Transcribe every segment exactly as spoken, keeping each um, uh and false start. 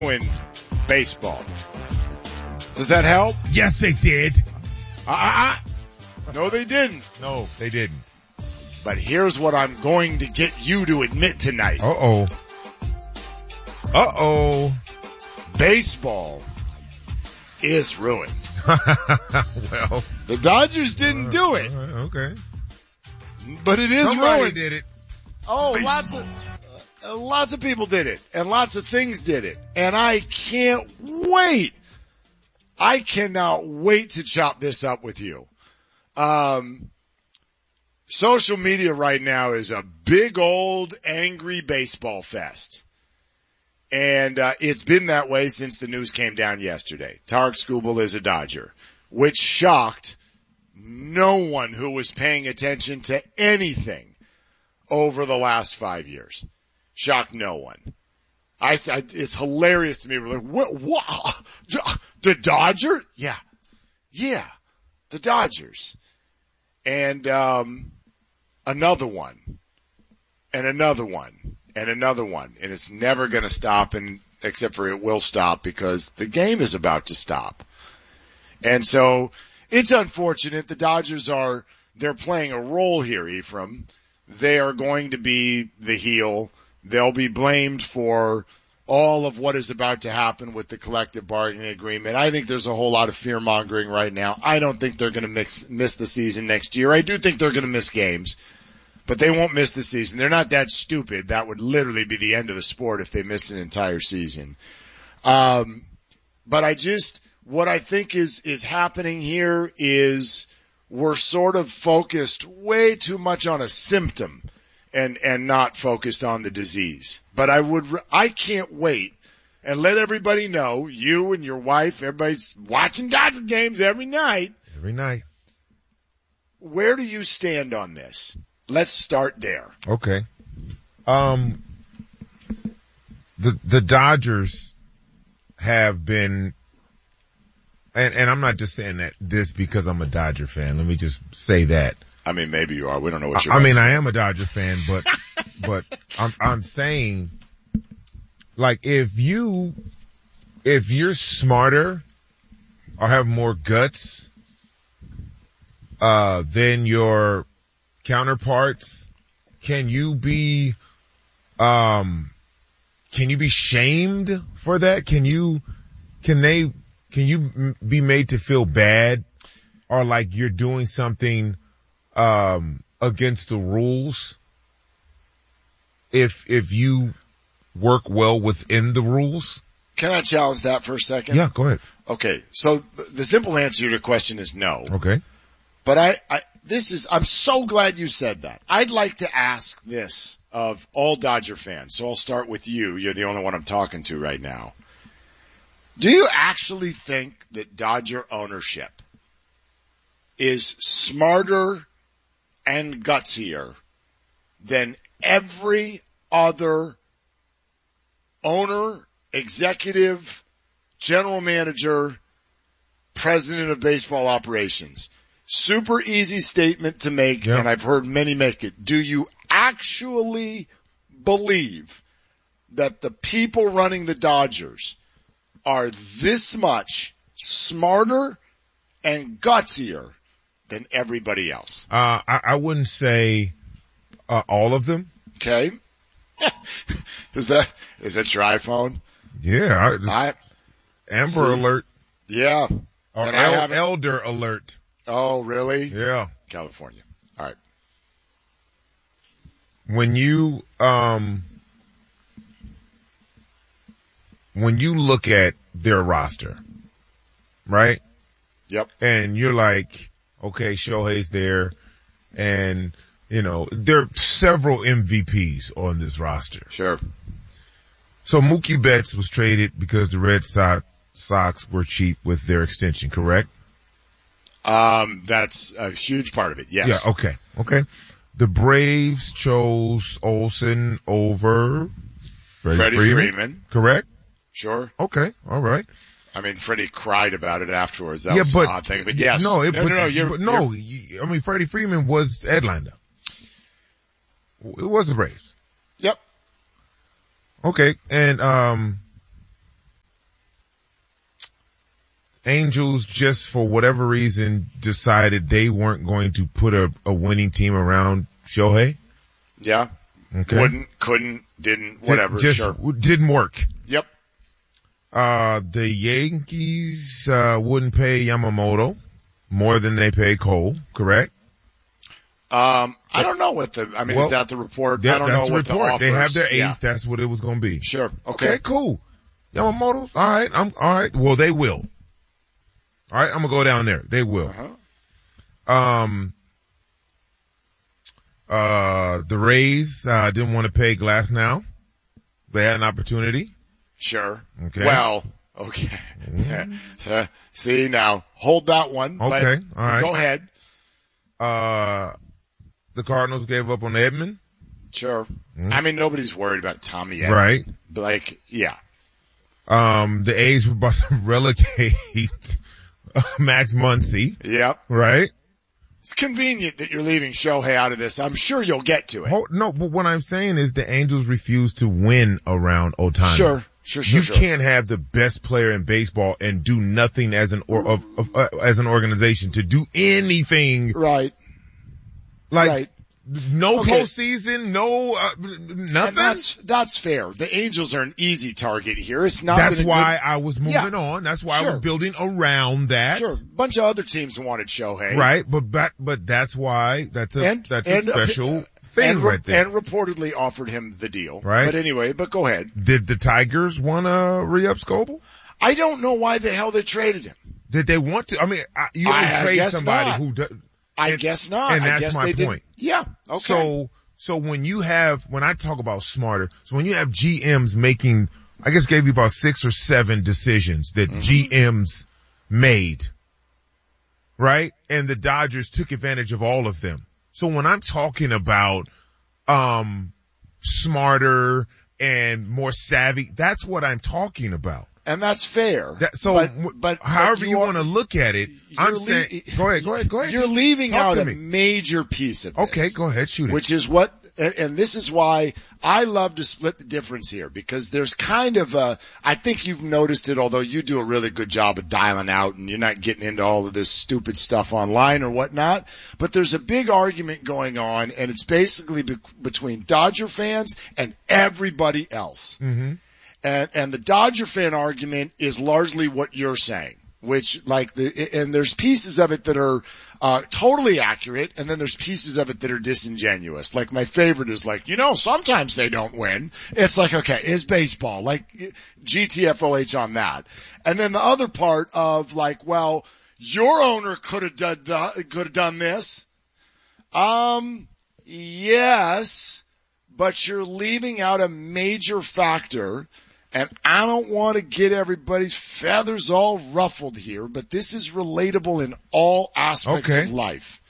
in baseball. Does that help? Yes, they did. Uh, uh, no, they didn't. No, they didn't. But here's what I'm going to get you to admit tonight. Uh-oh. Uh-oh. Baseball is ruined. Well. The Dodgers didn't uh, do it. Uh, okay. But it is Somebody ruined. did it. Oh, lots of, uh, lots of people did it. And lots of things did it. And I can't wait. I cannot wait to chop this up with you. Um, social media right now is a big old angry baseball fest. And, uh, it's been that way since the news came down yesterday. Tarek Skubal is a Dodger, which shocked no one who was paying attention to anything over the last five years. Shocked no one. I, I it's hilarious to me. We're like, what, what? The Dodgers? Yeah. Yeah. The Dodgers. And, um, another one. And another one. And another one. And it's never gonna stop, and, except for it will stop because the game is about to stop. And so, it's unfortunate. The Dodgers are, they're playing a role here, Ephraim. They are going to be the heel. They'll be blamed for all of what is about to happen with the collective bargaining agreement. I think there's a whole lot of fear mongering right now. I don't think they're going to mix, miss the season next year. I do think they're going to miss games, but they won't miss the season. They're not that stupid. That would literally be the end of the sport if they missed an entire season. Um, but I just, what I think is, is happening here is we're sort of focused way too much on a symptom and, and not focused on the disease. But I would, I can't wait and let everybody know, you and your wife, everybody's watching Dodger games every night. Every night. Where do you stand on this? Let's start there. Okay. Um, the, the Dodgers have been, and, and I'm not just saying that this because I'm a Dodger fan. Let me just say that. I mean, maybe you are. We don't know what you're I mean, saying. I am a Dodger fan, but, but I'm, I'm saying, like, if you, if you're smarter or have more guts, uh, than your counterparts, can you be, um, can you be shamed for that? Can you, can they, can you be made to feel bad or like you're doing something um against the rules if if you work well within the rules? Can I challenge that for a second? Yeah, go ahead. Okay, so the simple answer to your question is no. Okay. But I, I this is I'm so glad you said that. I'd like to ask this of all Dodger fans. So I'll start with you. You're the only one I'm talking to right now. Do you actually think that Dodger ownership is smarter and gutsier than every other owner, executive, general manager, president of baseball operations? Super easy statement to make, yep. And I've heard many make it. Do you actually believe that the people running the Dodgers are this much smarter and gutsier than everybody else? Uh, I, I wouldn't say, uh, all of them. Okay. is that, is that your iPhone? Yeah. I, I, Amber see, Alert. Yeah. Or and El, I haven't, Elder Alert. Oh, really? Yeah. California. All right. When you, um, when you look at their roster, right? Yep. And you're like, okay, Shohei's there, and, you know, there are several M V Ps on this roster. Sure. So Mookie Betts was traded because the Red Sox, Sox were cheap with their extension, correct? Um, that's a huge part of it, yes. Yeah, okay, okay. The Braves chose Olsen over Freddie, Freddie Freeman, Freeman. Correct? Sure. Okay, all right. I mean, Freddie cried about it afterwards. That yeah, was but, an odd thing. But yes. No, it, no, but, no, no, you're, but no, you're, I mean, Freddie Freeman was Atlanta. It was the Braves. Yep. Okay, and, um, Angels just for whatever reason decided they weren't going to put a, a winning team around Shohei. Yeah. Okay. Wouldn't, couldn't, didn't, whatever. Just sure. didn't work. Yep. Uh, the Yankees, uh, wouldn't pay Yamamoto more than they pay Cole, correct? Um, I don't know what the, I mean, well, is that the report? Yeah, I don't that's know the what report. the offers. They have their ace. Yeah. That's what it was going to be. Sure. Okay. Okay, cool. Yamamoto, all right. I'm, all right. Well, they will. All right. I'm going to go down there. They will. Uh-huh. Um, uh, the Rays, uh, didn't want to pay Glasnow. They had an opportunity. Sure. Okay. Well, okay. Mm-hmm. uh, see now, hold that one. Okay. But all right. Go ahead. Uh, the Cardinals gave up on Edman. Sure. Mm-hmm. I mean, nobody's worried about Tommy yet. Right. Like, yeah. Um, the A's were about to relegate Max Muncy. Yep. Right. It's convenient that you're leaving Shohei out of this. I'm sure you'll get to it. Oh, no, but what I'm saying is the Angels refuse to win around Ohtani. Sure. Sure, sure, you sure. can't have the best player in baseball and do nothing as an or of, of uh, as an organization to do anything. Right. Like right. no Okay. postseason, no uh, nothing. And that's that's fair. The Angels are an easy target here. It's not. That's been a why good, I was moving Yeah. on. That's why I Sure. was building around that. Sure. A bunch of other teams wanted Shohei. Right, but but but that's why that's a And- that's and- a special thing and, re- right there. and reportedly offered him the deal. Right. But anyway, but go ahead. Did the Tigers want to re-up Scoble? I don't know why the hell they traded him. Did they want to? I mean, I, you don't I- I trade guess somebody not. who does. I And- guess not. and I that's guess my they did- point. Yeah. Okay. So, so when you have, when I talk about smarter, so when you have G Ms making, I guess gave you about six or seven decisions that Mm-hmm. G Ms made, right? And the Dodgers took advantage of all of them. So when I'm talking about, um, smarter and more savvy, that's what I'm talking about. and that's fair. That, so, but, w- but however but you, are- want to look at it, I'm you're saying, lea- go ahead, go ahead, go ahead. You're leaving Talk out to a me. major piece of this. Okay, go ahead, shoot it. Which is what, and, and this is why I love to split the difference here, because there's kind of a, I think you've noticed it, although you do a really good job of dialing out and you're not getting into all of this stupid stuff online or whatnot, but there's a big argument going on, and it's basically be- between Dodger fans and everybody else. Mm-hmm. And, and the Dodger fan argument is largely what you're saying, which like the, and there's pieces of it that are, uh, totally accurate, and then there's pieces of it that are disingenuous. Like my favorite is like, you know, sometimes they don't win. It's like, okay, it's baseball, like G T F O H on that. And then the other part of like, well, your owner could have done, the, could have done this. Um, yes, but you're leaving out a major factor. And I don't want to get everybody's feathers all ruffled here, but this is relatable in all aspects Okay. of life.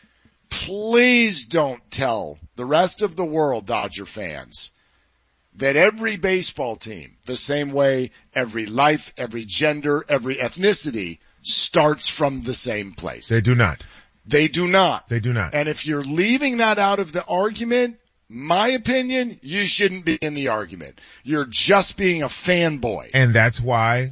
Please don't tell the rest of the world, Dodger fans, that every baseball team, the same way every life, every gender, every ethnicity starts from the same place. They do not. They do not. They do not. And if you're leaving that out of the argument, my opinion, you shouldn't be in the argument. You're just being a fanboy. And that's why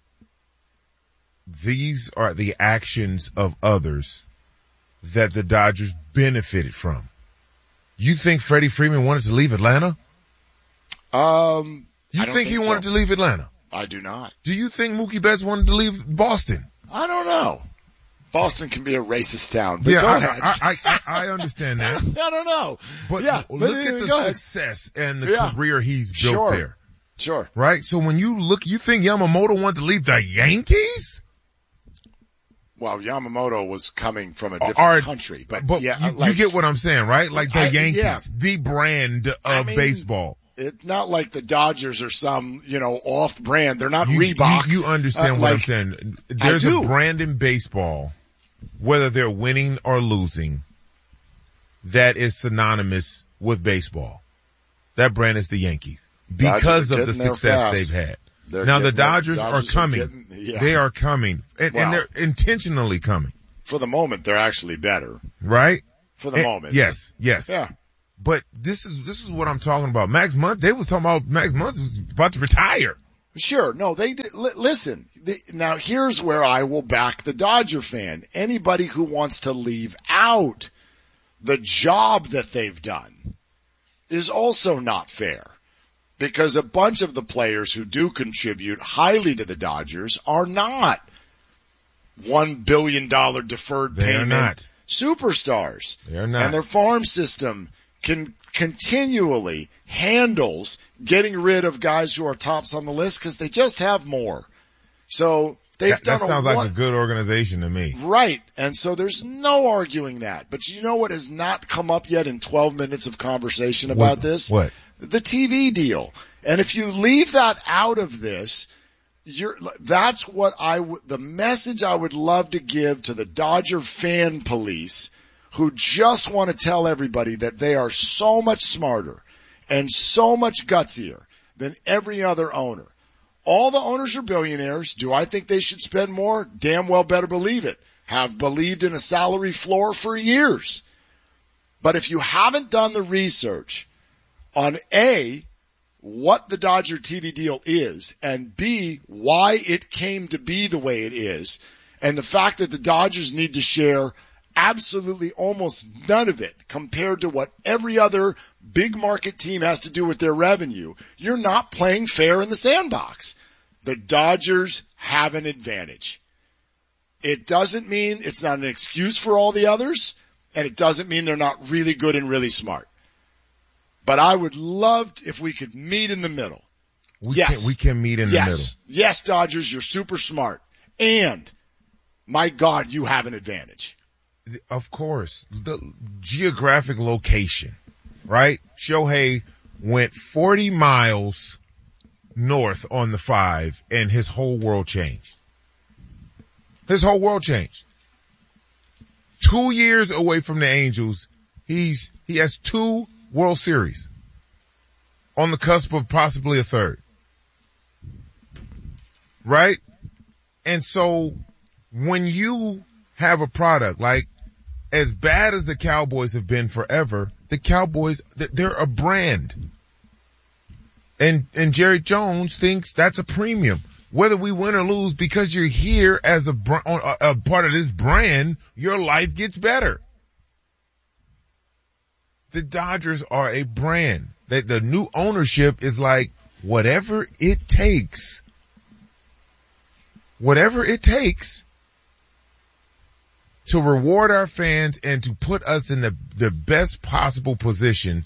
these are the actions of others that the Dodgers benefited from. You think Freddie Freeman wanted to leave Atlanta? Um, You I don't think he so. wanted to leave Atlanta? I do not. Do you think Mookie Betts wanted to leave Boston? I don't know. Boston can be a racist town, but yeah, go I, ahead. I, I, I, I understand that. I don't know. But yeah, look but at the go ahead. success and the Yeah. career he's built Sure. there. Sure. Right? So when you look, you think Yamamoto wanted to leave the Yankees? Well, Yamamoto was coming from a different Are- country, but, But yeah, you, like, you get what I'm saying, right? Like the I- Yankees, yeah. the brand of I mean, baseball. it's not like the Dodgers are some, you know, off brand. They're not You, Reebok. you, you understand Uh, what I'm like, saying. There's I a do. brand in baseball, whether they're winning or losing, that is synonymous with baseball. That brand is the Yankees because Dodgers are of the getting there success fast. they've had. They're Now the getting there. Dodgers, Dodgers are coming. getting- yeah. They are coming. And, Wow. and they're intentionally coming. For the moment, they're actually better. Right? For the And- moment. Yes, yes. Yeah. But this is, this is what I'm talking about. Max Muncy, they was talking about Max Muncy was about to retire. Sure. No, they did. L- listen, the, now here's where I will back the Dodger fan. Anybody who wants to leave out the job that they've done is also not fair, because a bunch of the players who do contribute highly to the Dodgers are not one billion dollars deferred They payment are not. superstars. They are not. And their farm system can continually handles getting rid of guys who are tops on the list because they just have more. So they've that, done that sounds a like one, a good organization to me. Right. And so there's no arguing that. But you know what has not come up yet in twelve minutes of conversation about What? this? What? The T V deal. And if you leave that out of this, you're, that's what I would, the message I would love to give to the Dodger fan police who just want to tell everybody that they are so much smarter and so much gutsier than every other owner. All the owners are billionaires. Do I think they should spend more? Damn well better believe it. Have believed in a salary floor for years. But if you haven't done the research on A, what the Dodger T V deal is, and B, why it came to be the way it is, and the fact that the Dodgers need to share absolutely almost none of it compared to what every other big market team has to do with their revenue, you're not playing fair in the sandbox. The Dodgers have an advantage. It doesn't mean it's not an excuse for all the others, and it doesn't mean they're not really good and really smart. But I would love if we could meet in the middle. We yes. Can, we can meet in yes. the middle. Yes, Dodgers, you're super smart. And, my God, you have an advantage. Of course. The geographic location, right? Shohei went forty miles north on the five, and his whole world changed. His whole world changed. Two years away from the Angels, he's he has two World Series, on the cusp of possibly a third. Right? And so when you have a product like, as bad as the Cowboys have been forever, the Cowboys, they're a brand. And, and Jerry Jones thinks that's a premium. Whether we win or lose, because you're here as a, a, a part of this brand, your life gets better. The Dodgers are a brand. That the new ownership is like, whatever it takes, whatever it takes to reward our fans and to put us in the, the best possible position,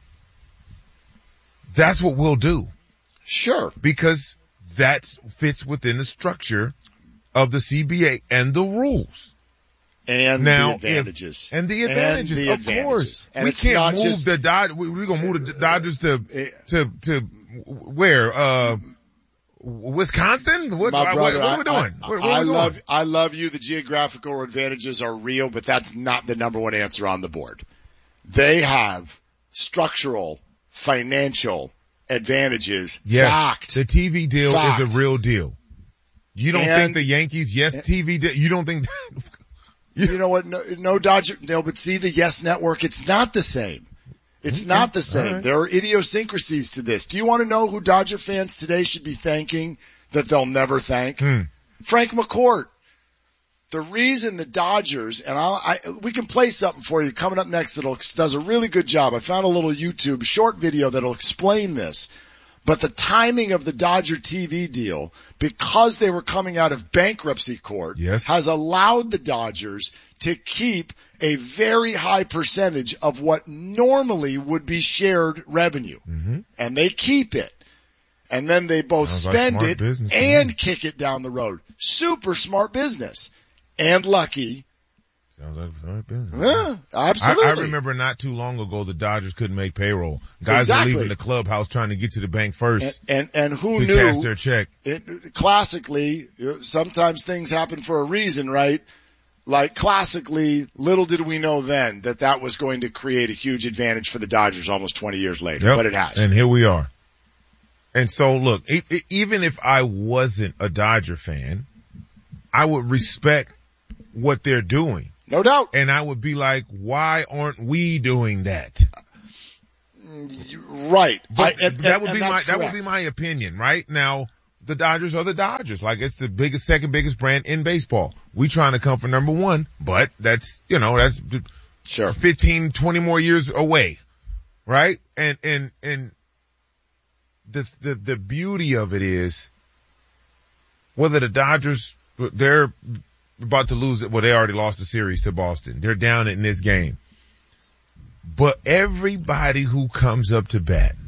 that's what we'll do. Sure. Because that fits within the structure of the C B A and the rules. And now, the advantages. If, and the advantages, and the of advantages. course. And we can't move just, the Dodgers, we, we're gonna move the Dodgers to, to, to where, uh, Wisconsin? What, my brother, what, what are we doing? I, what, what I are we love, doing? I love you. The geographical advantages are real, but that's not the number one answer on the board. They have structural, financial advantages. Yes, Fact. the T V deal Fact. is a real deal. You don't and, think the Yankees, yes, T V deal, you don't think that? You know what? No, no Dodger, no, but see the Yes Network, it's not the same. It's okay. not the same. Right. There are idiosyncrasies to this. Do you want to know who Dodger fans today should be thanking that they'll never thank? Hmm. Frank McCourt. The reason the Dodgers, and I'll, I, we can play something for you coming up next that does a really good job. I found a little YouTube short video that'll explain this. But the timing of the Dodger T V deal, because they were coming out of bankruptcy court, yes. has allowed the Dodgers to keep a very high percentage of what normally would be shared revenue. Mm-hmm. And they keep it. And then they both Sounds spend like it business, and man. kick it down the road. Super smart business. And lucky. Sounds like smart business. Yeah, absolutely. I, I remember not too long ago the Dodgers couldn't make payroll. Guys exactly. were leaving the clubhouse trying to get to the bank first. And, and, and who to knew? cash their check. It, classically, sometimes things happen for a reason, right? Like classically, little did we know then that that was going to create a huge advantage for the Dodgers almost twenty years later, Yep. but it has. And here we are. And so look, it, it, even if I wasn't a Dodger fan, I would respect what they're doing. No doubt. And I would be like, why aren't we doing that? Right. But I, and, that would and be my, correct. that would be my opinion, right? Now, the Dodgers are the Dodgers. Like it's the biggest, second biggest brand in baseball. We trying to come for number one, but that's, you know, that's sure fifteen, twenty more years away. Right? And, and, and the, the, the beauty of it is whether the Dodgers, they're about to lose it. Well, they already lost the series to Boston. They're down in this game. But everybody who comes up to bat,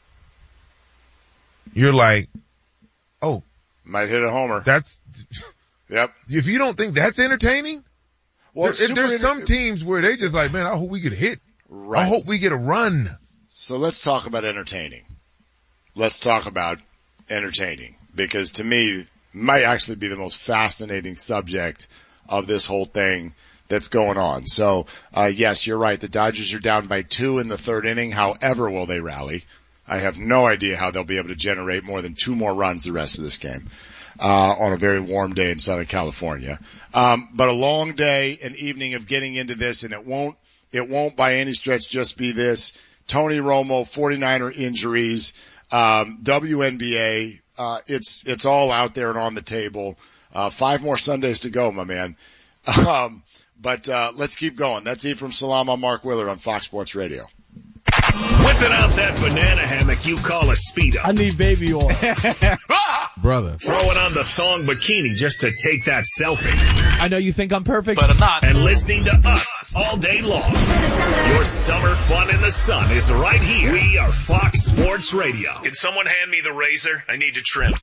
you're like, oh, might hit a homer. That's, yep. If you don't think that's entertaining, well, there, there's some teams where they just like, man, I hope we get hit. Right. I hope we get a run. So let's talk about entertaining. Let's talk about entertaining because to me might actually be the most fascinating subject of this whole thing that's going on. So, uh, yes, you're right. The Dodgers are down by two in the third inning. However, will they rally? I have no idea how they'll be able to generate more than two more runs the rest of this game, uh, on a very warm day in Southern California. Um, but a long day, an evening of getting into this, and it won't, it won't by any stretch just be this. Tony Romo, forty-niner injuries, um, W N B A, uh, it's, it's all out there and on the table. Uh, five more Sundays to go, my man. Um, but, uh, let's keep going. That's Ephraim Salam on Mark Willard on Fox Sports Radio. Whipping out that banana hammock you call a Speedo. I need baby oil. Brother. Throwing on the thong bikini just to take that selfie. I know you think I'm perfect, but I'm not. And listening to us all day long. Your summer fun in the sun is right here. We are Fox Sports Radio. Can someone hand me the razor? I need to trim.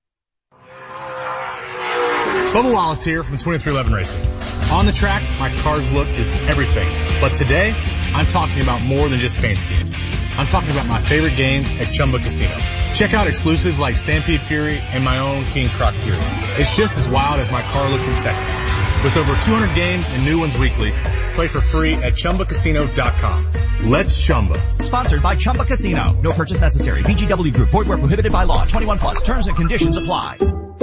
Bubba Wallace here from twenty-three eleven Racing. On the track, my car's look is everything. But today, I'm talking about more than just paint schemes. I'm talking about my favorite games at Chumba Casino. Check out exclusives like Stampede Fury and my own King Croc Fury. It's just as wild as my car look in Texas. With over two hundred games and new ones weekly, play for free at Chumba Casino dot com. Let's Chumba. Sponsored by Chumba Casino. No purchase necessary. V G W Group. Void where prohibited by law. twenty-one plus. Terms and conditions apply.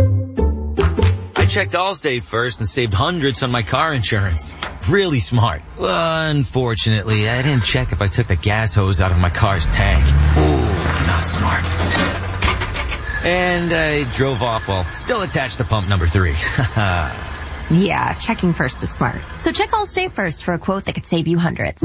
I checked Allstate first and saved hundreds on my car insurance. Really smart. Unfortunately, I didn't check if I took the gas hose out of my car's tank. Ooh, not smart. And I drove off while still attached to pump number three. Yeah, checking first is smart. So check Allstate first for a quote that could save you hundreds.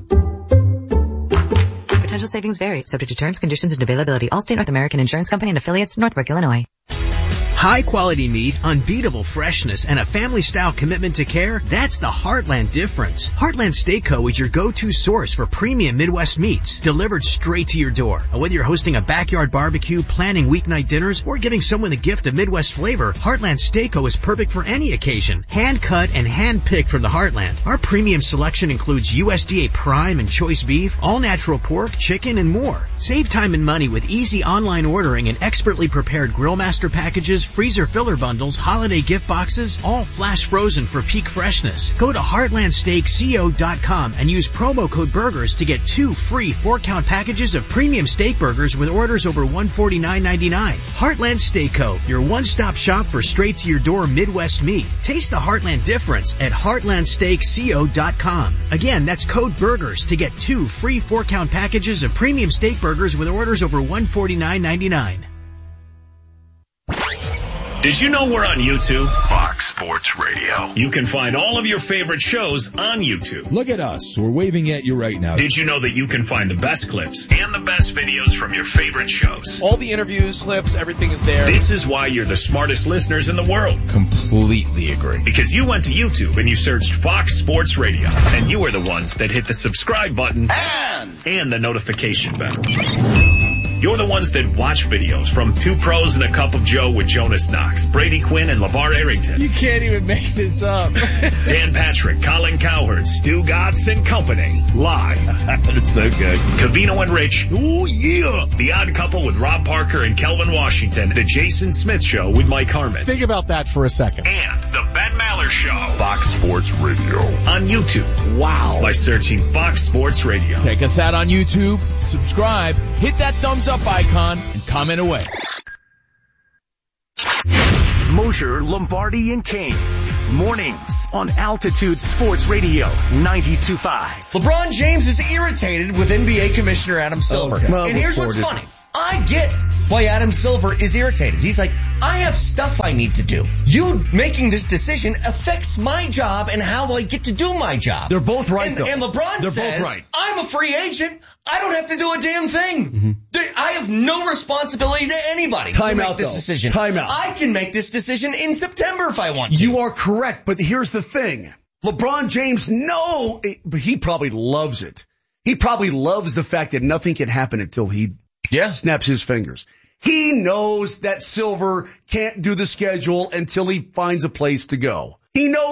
Potential savings vary, subject to terms, conditions, and availability. Allstate North American Insurance Company and affiliates, Northbrook, Illinois. High quality meat, unbeatable freshness, and a family style commitment to care, that's the Heartland difference. Heartland Steak Co. is your go-to source for premium Midwest meats, delivered straight to your door. And whether you're hosting a backyard barbecue, planning weeknight dinners, or giving someone a gift of Midwest flavor, Heartland Steak Co. is perfect for any occasion. Hand cut and hand picked from the Heartland. Our premium selection includes U S D A prime and choice beef, all natural pork, chicken, and more. Save time and money with easy online ordering and expertly prepared grill master packages, freezer filler bundles, holiday gift boxes, all flash frozen for peak freshness. Go to heartland steak co dot com and use promo code BURGERS to get two free four-count packages of premium steak burgers with orders over one hundred forty-nine ninety-nine. Heartland Steak Co., your one-stop shop for straight-to-your-door Midwest meat. Taste the Heartland difference at heartland steak co dot com. Again, that's code BURGERS to get two free four-count packages of premium steak burgers with orders over one hundred forty-nine ninety-nine. Did you know we're on YouTube? Fox Sports Radio. You can find all of your favorite shows on YouTube. Look at us. We're waving at you right now. Did you know that you can find the best clips and the best videos from your favorite shows? All the interviews, clips, everything is there. This is why you're the smartest listeners in the world. Completely agree. Because you went to YouTube and you searched Fox Sports Radio. And you were the ones that hit the subscribe button and, and the notification bell. You're the ones that watch videos from Two Pros and a Cup of Joe with Jonas Knox, Brady Quinn, and LeVar Arrington. You can't even make this up. Dan Patrick, Colin Cowherd, Stu Gatz, and company. Live. That's so good. Covino and Rich. Oh, yeah. The Odd Couple with Rob Parker and Kelvin Washington. The Jason Smith Show with Mike Harmon. Think about that for a second. And the Ben Maller Show. Fox Sports Radio. On YouTube. Wow. By searching Fox Sports Radio. Check us out on YouTube. Subscribe. Hit that thumbs up icon and comment away. Mosher, Lombardi, and Kane. Mornings on Altitude Sports Radio ninety-two point five. LeBron James is irritated with N B A Commissioner Adam Silver. Okay. Well, and here's what's funny. I get why Adam Silver is irritated. He's like, I have stuff I need to do. You making this decision affects my job and how I get to do my job. They're both right, and, though. And LeBron They're says, both right. I'm a free agent. I don't have to do a damn thing. Mm-hmm. I have no responsibility to anybody Time to make out, this though. decision. Time out. I can make this decision in September if I want to. You are correct, but here's the thing. LeBron James, no, but he probably loves it. He probably loves the fact that nothing can happen until he yeah. snaps his fingers. He knows that Silver can't do the schedule until he finds a place to go. He knows